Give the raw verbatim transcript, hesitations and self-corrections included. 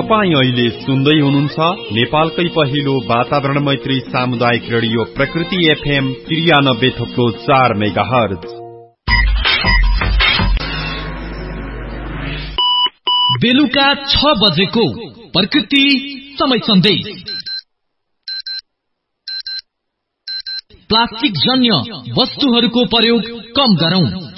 तपाई अहिले सुन्दै हुनुहुन्छ नेपालकै पहिलो वातावरण मैत्री सामुदायिक रेडियो प्रकृति एफएम त्रियानब्बे थोप्लो चार मेगाहर्ज। बेलुका छ बजेको प्रकृति समय सन्देश। प्लास्टिक जन्य वस्तुहरूको प्रयोग कम गरौं।